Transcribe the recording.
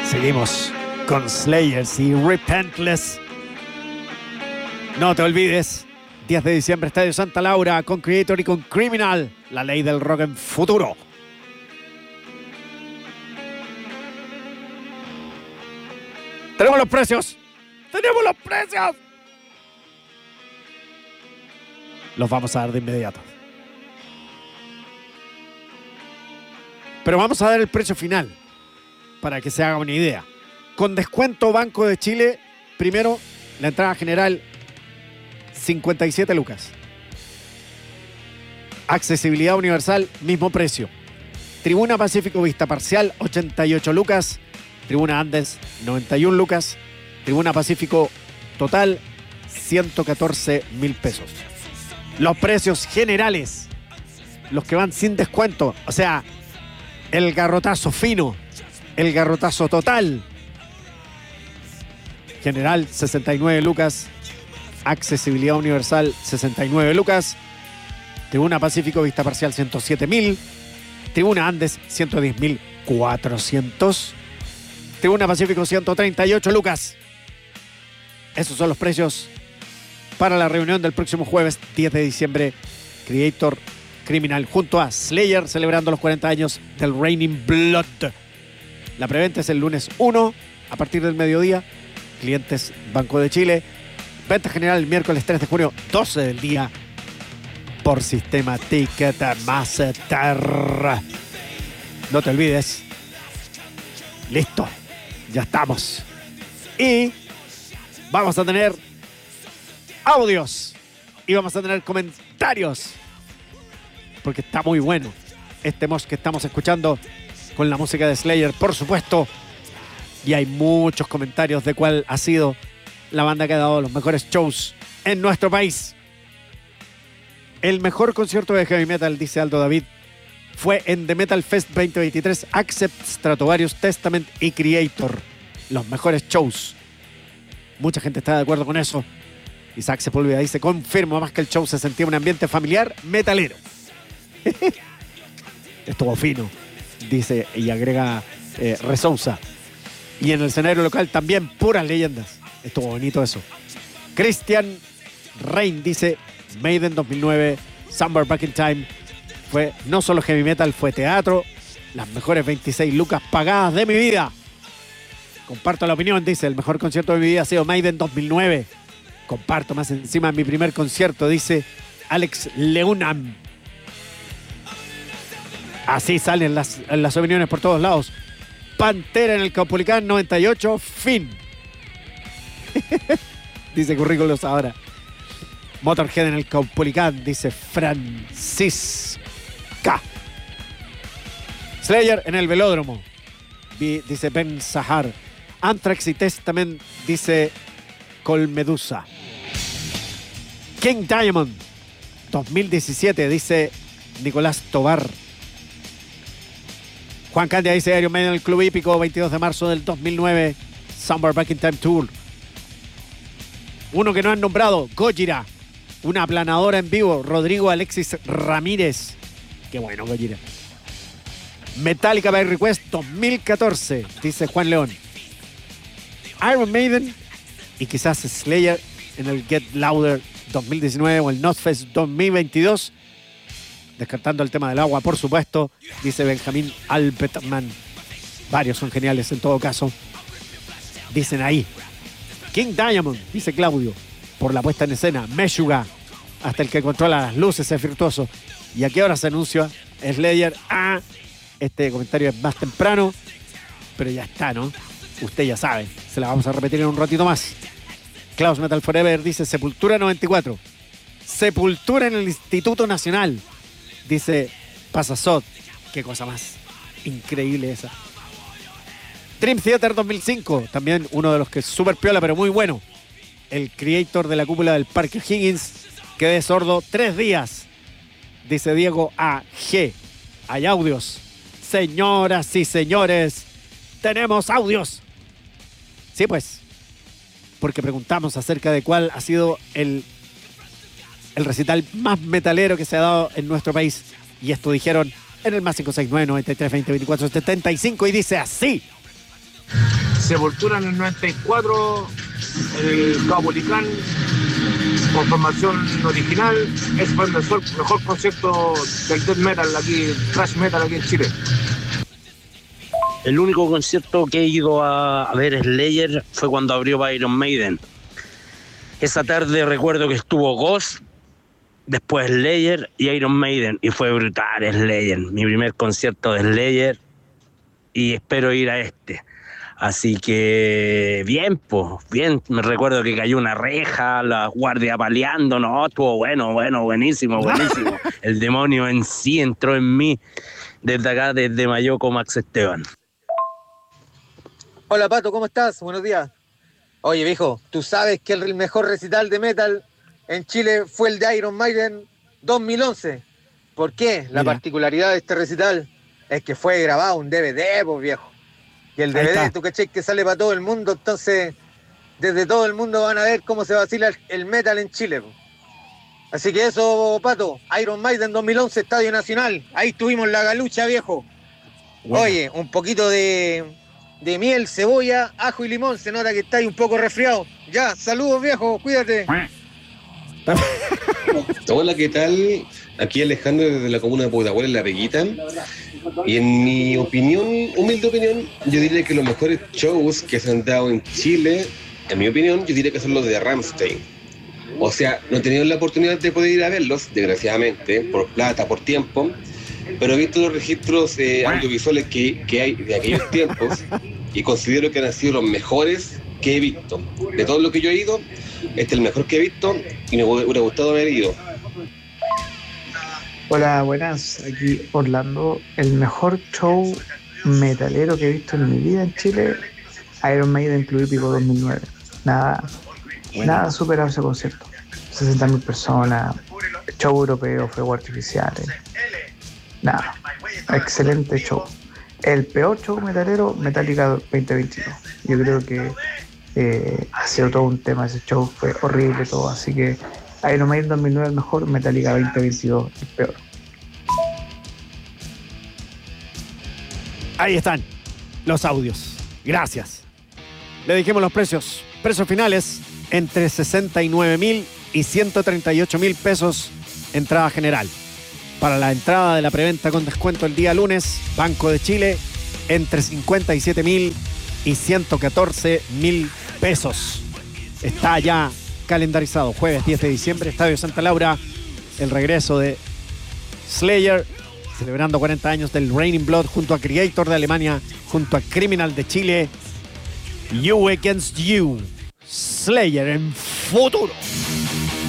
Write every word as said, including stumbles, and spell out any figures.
Seguimos con Slayers y Repentless. No te olvides, diez de diciembre, Estadio Santa Laura, con Creator y con Criminal, la ley del rock en futuro. ¡Tenemos los precios! ¡Tenemos los precios! Los vamos a dar de inmediato. Pero vamos a dar el precio final, para que se haga una idea. Con descuento Banco de Chile, primero, la entrada general, cincuenta y siete lucas. Accesibilidad universal, mismo precio. Tribuna Pacífico Vista Parcial, ochenta y ocho lucas. Tribuna Andes, noventa y una lucas. Tribuna Pacífico total, ciento catorce mil pesos. Los precios generales, los que van sin descuento, o sea, el garrotazo fino, el garrotazo total. General, sesenta y nueve lucas. Accesibilidad universal, sesenta y nueve lucas. Tribuna Pacífico Vista Parcial, ciento siete mil. Tribuna Andes, ciento diez mil cuatrocientos. Tribuna Pacífico, ciento treinta y ocho lucas. Esos son los precios para la reunión del próximo jueves, diez de diciembre. Creator, Criminal, junto a Slayer, celebrando los cuarenta años del Raining Blood. La preventa es el lunes uno, a partir del mediodía. Clientes Banco de Chile. Venta general el miércoles tres de junio, doce del día, por sistema Ticketmaster. No te olvides. Listo. Ya estamos. Y vamos a tener audios. Y vamos a tener comentarios. Porque está muy bueno este mosh que estamos escuchando con la música de Slayer, por supuesto. Y hay muchos comentarios de cuál ha sido la banda que ha dado los mejores shows en nuestro país. El mejor concierto de heavy metal, dice Aldo David, fue en The Metal Fest veinte veintitrés, Accept, Stratovarius, Testament y Creator. Los mejores shows. Mucha gente está de acuerdo con eso. Isaac Sepúlveda dice, confirmo más que el show se sentía un ambiente familiar metalero. Estuvo fino, dice y agrega eh, Resousa. Y en el escenario local también puras leyendas. Estuvo bonito eso. Christian Rein dice, Maiden dos mil nueve, Somewhere Back in Time, fue no solo heavy metal, fue teatro. Las mejores veintiséis lucas pagadas de mi vida. Comparto la opinión, dice, el mejor concierto de mi vida ha sido Maiden dos mil nueve. Comparto más encima mi primer concierto, dice Alex Leunam. Así salen las, las opiniones por todos lados. Pantera en el Caupolicán noventa y ocho, fin. Dice Currículos ahora. Motorhead en el Caupolicán, dice Francisca. Slayer en el Velódromo, dice Ben Sahar. Anthrax y Testament, dice Colmedusa. King Diamond dos mil diecisiete, dice Nicolás Tobar. Juan Candia dice Iron Maiden en el Club Hípico, veintidós de marzo del dos mil nueve, Somewhere Back in Time Tour. Uno que no han nombrado, Gojira, una aplanadora en vivo, Rodrigo Alexis Ramírez. Qué bueno, Gojira. Metallica by Request dos mil catorce, dice Juan León. Iron Maiden y quizás Slayer en el Get Louder dos mil diecinueve o el Notfest dos mil veintidós. Descartando el tema del agua, por supuesto, dice Benjamín Albertman. Varios son geniales en todo caso. Dicen ahí. King Diamond, dice Claudio, por la puesta en escena. Meshuggah, hasta el que controla las luces es virtuoso. ¿Y a qué hora se anuncia Slayer? Ah, este comentario es más temprano, pero ya está, ¿no? Usted ya sabe. Se la vamos a repetir en un ratito más. Klaus Metal Forever dice Sepultura noventa y cuatro. Sepultura en el Instituto Nacional, dice Pasasot. Qué cosa más increíble esa. Dream Theater dos mil cinco, también uno de los que es súper piola, pero muy bueno. El Creator de la cúpula del Parque Higgins. Quedé sordo tres días, dice Diego A G. Hay audios. Señoras y señores, tenemos audios. Sí, pues, porque preguntamos acerca de cuál ha sido el, el recital más metalero que se ha dado en nuestro país. Y esto dijeron en el más cinco seis nueve, noventa y tres, veinte, veinticuatro, setenta y cinco y dice así. Sepultura en el noventa y cuatro, el Caupolicán, con formación original. Ese fue el mejor, mejor concierto del death metal aquí, thrash metal aquí en Chile. El único concierto que he ido a, a ver Slayer fue cuando abrió Iron Maiden. Esa tarde recuerdo que estuvo Ghost, después Slayer y Iron Maiden, y fue brutal Slayer, mi primer concierto de Slayer, y espero ir a este. Así que bien, pues, bien, me recuerdo que cayó una reja, la guardia paleando, no, estuvo bueno, bueno, buenísimo, buenísimo. El demonio en sí entró en mí desde acá, desde Mayoco, Max Esteban. Hola Pato, ¿cómo estás? Buenos días. Oye viejo, tú sabes que el mejor recital de metal en Chile fue el de Iron Maiden dos mil once. ¿Por qué? La Mira. particularidad de este recital es que fue grabado un D V D, pues viejo. Y el D V D, tú caché que sale para todo el mundo, entonces desde todo el mundo van a ver cómo se vacila el, el metal en Chile. Po. Así que eso, Pato, Iron Maiden dos mil once, Estadio Nacional. Ahí tuvimos la galucha, viejo. Bueno. Oye, un poquito de, de miel, cebolla, ajo y limón. Se nota que estáis un poco resfriado. Ya, saludos, viejo, cuídate. Hola, ¿qué tal? Aquí Alejandro desde la comuna de Pudahuel, en La Peguita. Y en mi opinión, humilde opinión, yo diría que los mejores shows que se han dado en Chile, en mi opinión, yo diría que son los de Rammstein. O sea, no he tenido la oportunidad de poder ir a verlos, desgraciadamente, por plata, por tiempo, pero he visto los registros eh, audiovisuales que, que hay de aquellos tiempos y considero que han sido los mejores que he visto. De todo lo que yo he ido, este es el mejor que he visto y me hubiera gustado haber ido. Hola, buenas, aquí Orlando. El mejor show metalero que he visto en mi vida en Chile, Iron Maiden Club Hípico dos mil nueve. Nada, bueno. nada superado ese concierto. sesenta mil personas, show europeo, fuegos artificiales. Nada, excelente show. El peor show metalero, Metallica veinte veintidós. Yo creo que eh, ha sido todo un tema ese show, fue horrible todo, así que Iron Maiden dos mil nueve el mejor, Metallica veinte veintidós el peor. Ahí están los audios. Gracias. Le dijimos los precios. Precios finales entre sesenta y nueve mil y ciento treinta y ocho mil pesos entrada general. Para la entrada de la preventa con descuento el día lunes, Banco de Chile entre cincuenta y siete mil y ciento catorce mil pesos. Está ya calendarizado. Jueves diez de diciembre, Estadio Santa Laura, el regreso de Slayer, celebrando cuarenta años del Raining Blood junto a Creator de Alemania, junto a Criminal de Chile. You Against You, Slayer en futuro.